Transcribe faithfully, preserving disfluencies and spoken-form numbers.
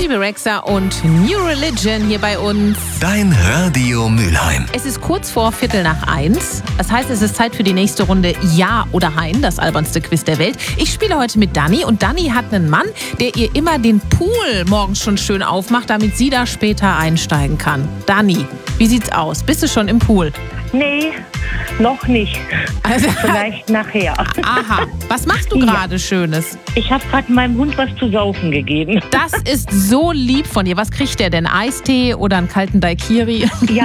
Bibi Rexha und New Religion hier bei uns. Dein Radio Mülheim. Es ist kurz vor Viertel nach eins. Das heißt, es ist Zeit für die nächste Runde Ja oder Hein, das albernste Quiz der Welt. Ich spiele heute mit Dani und Dani hat einen Mann, der ihr immer den Pool morgens schon schön aufmacht, damit sie da später einsteigen kann. Dani, wie sieht's aus? Bist du schon im Pool? Nee, noch nicht. Also, Vielleicht nachher. aha, was machst du gerade ja. Schönes? Ich habe gerade meinem Hund was zu saufen gegeben. Das ist so lieb von dir. Was kriegt der denn? Eistee oder einen kalten Daiquiri? Ja,